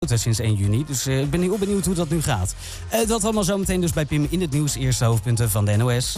sinds 1 juni. Dus ik ben heel benieuwd hoe dat nu gaat. Dat allemaal zometeen dus bij Pim in het nieuws. Eerste hoofdpunten van de NOS.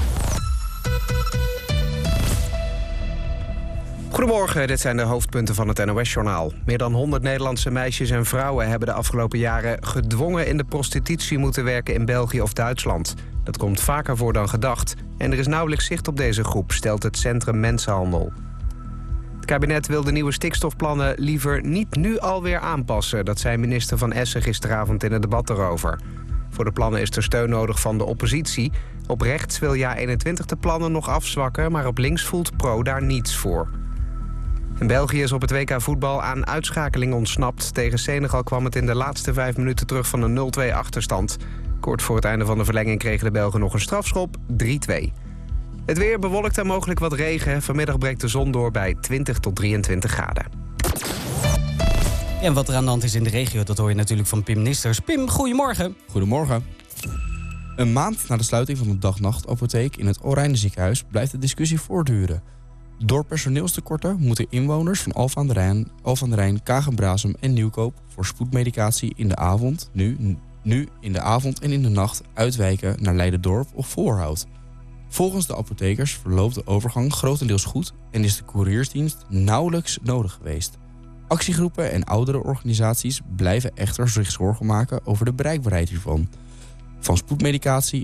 Goedemorgen, dit zijn de hoofdpunten van het NOS-journaal. Meer dan 100 Nederlandse meisjes en vrouwen hebben de afgelopen jaren gedwongen in de prostitutie moeten werken in België of Duitsland. Dat komt vaker voor dan gedacht. En er is nauwelijks zicht op deze groep, stelt het Centrum Mensenhandel. Het kabinet wil de nieuwe stikstofplannen liever niet nu alweer aanpassen. Dat zei minister Van Essen gisteravond in het debat erover. Voor de plannen is er steun nodig van de oppositie. Op rechts wil JA21 de plannen nog afzwakken, maar op links voelt Pro daar niets voor. En België is op het WK voetbal aan uitschakeling ontsnapt. Tegen Senegal kwam het in de laatste 5 minuten terug van een 0-2 achterstand. Kort voor het einde van de verlenging kregen de Belgen nog een strafschop, 3-2. Het weer bewolkt en mogelijk wat regen. Vanmiddag breekt de zon door bij 20 tot 23 graden. En wat er aan de hand is in de regio, dat hoor je natuurlijk van Pim Nisters. Pim, goedemorgen. Goedemorgen. Een maand na de sluiting van de dag-nachtapotheek in het Orijnen ziekenhuis blijft de discussie voortduren. Door personeelstekorten moeten inwoners van Alphen aan de Rijn, Kagen-Brasem en Nieuwkoop voor spoedmedicatie in de avond, nu in de avond en in de nacht uitwijken naar Leiderdorp of Voorhout. Volgens de apothekers verloopt de overgang grotendeels goed en is de couriersdienst nauwelijks nodig geweest. Actiegroepen en oudere organisaties blijven echter zich zorgen maken over de bereikbaarheid hiervan. Van spoedmedicatie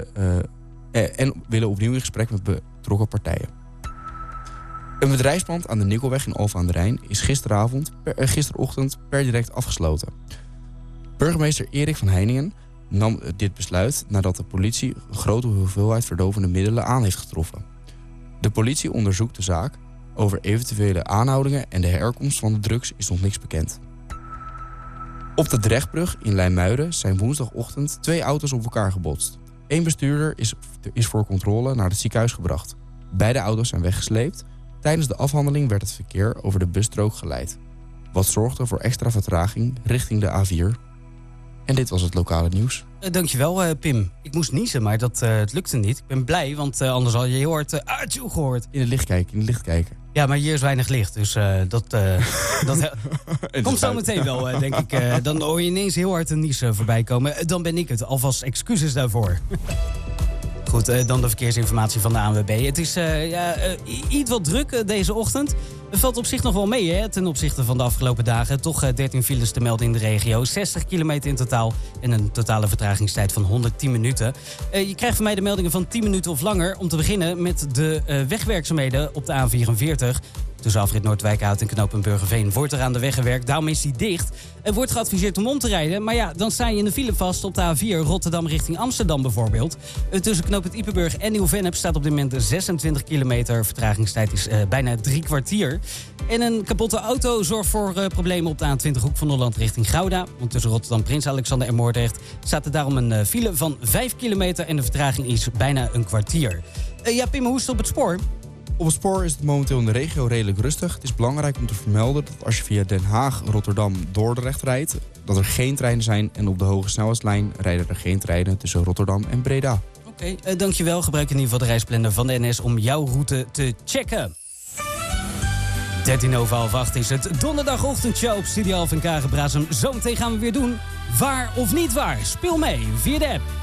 willen opnieuw in gesprek met betrokken partijen. Een bedrijfspand aan de Nikkelweg in Alphen aan de Rijn is gisterochtend per direct afgesloten. Burgemeester Erik van Heiningen nam dit besluit nadat de politie een grote hoeveelheid verdovende middelen aan heeft getroffen. De politie onderzoekt de zaak. Over eventuele aanhoudingen en de herkomst van de drugs is nog niks bekend. Op de Drechtbrug in Leimuiden zijn woensdagochtend 2 auto's op elkaar gebotst. 1 bestuurder is voor controle naar het ziekenhuis gebracht. Beide auto's zijn weggesleept. Tijdens de afhandeling werd het verkeer over de busstrook geleid. Wat zorgde voor extra vertraging richting de A4. En dit was het lokale nieuws. Dankjewel, Pim. Ik moest niezen, maar het lukte niet. Ik ben blij, want anders had je heel hard Atjoe gehoord. In het licht kijken. Ja, maar hier is weinig licht, dus dat komt zo meteen wel, denk ik. Dan hoor je ineens heel hard een niezen voorbij komen. Dan ben ik het. Alvast excuses daarvoor. Goed, dan de verkeersinformatie van de ANWB. Het is iets wat druk deze ochtend. Het valt op zich nog wel mee, hè, ten opzichte van de afgelopen dagen. Toch 13 files te melden in de regio. 60 kilometer in totaal en een totale vertragingstijd van 110 minuten. Je krijgt van mij de meldingen van 10 minuten of langer. Om te beginnen met de wegwerkzaamheden op de A44... Tussen afrit Noordwijkhout en knooppunt Burgerveen wordt er aan de weg gewerkt. Daarom is die dicht. Er wordt geadviseerd om te rijden. Maar ja, dan sta je in de file vast op de A4 Rotterdam richting Amsterdam bijvoorbeeld. Tussen knooppunt Ypenburg en Nieuw-Vennep staat op dit moment 26 kilometer. Vertragingstijd is bijna 3 kwartier. En een kapotte auto zorgt voor problemen op de A20 Hoek van Holland richting Gouda. Want tussen Rotterdam, Prins Alexander en Moordrecht staat er daarom een file van 5 kilometer. En de vertraging is bijna een kwartier. Ja, Pim, hoe is het op het spoor? Op het spoor is het momenteel in de regio redelijk rustig. Het is belangrijk om te vermelden dat als je via Den Haag, Rotterdam, Dordrecht rijdt, dat er geen treinen zijn en op de hoge snelheidslijn rijden er geen treinen tussen Rotterdam en Breda. Oké, dankjewel. Gebruik in ieder geval de reisplanner van de NS om jouw route te checken. 7:13 is het donderdagochtendshow op Studio Alphen Kagen-Brasem. Zometeen gaan we weer doen Waar of Niet Waar. Speel mee via de app.